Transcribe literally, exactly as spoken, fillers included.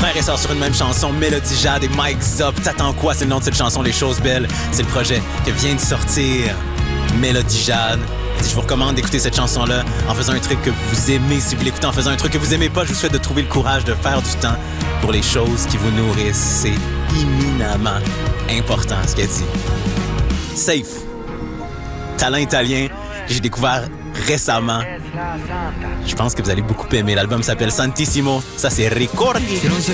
frères et sœurs sur une même chanson, Mélodie Jade et Mike Zop. T'attends quoi? C'est le nom de cette chanson, Les Choses Belles. C'est le projet qui vient de sortir, Mélodie Jade. Je vous recommande d'écouter cette chanson-là en faisant un truc que vous aimez. Si vous l'écoutez en faisant un truc que vous aimez pas, je vous souhaite de trouver le courage de faire du temps pour les choses qui vous nourrissent. C'est éminemment important ce qu'elle dit. Safe. Talent italien, j'ai découvert récemment. Je pense que vous allez beaucoup aimer. L'album s'appelle Santissimo. Ça, c'est Ricordi. Se non so